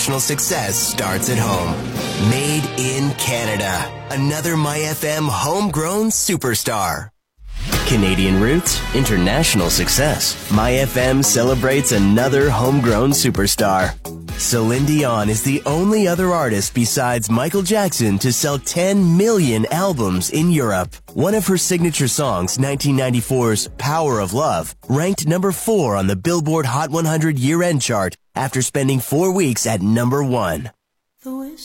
international success starts at home. Made in Canada. Another MyFM homegrown superstar. Canadian roots, international success. MyFM celebrates another homegrown superstar. Celine Dion is the only other artist besides Michael Jackson to sell 10 million albums in Europe. One of her signature songs, 1994's Power of Love, ranked number 4 on the Billboard Hot 100 year-end chart after spending 4 weeks at number 1.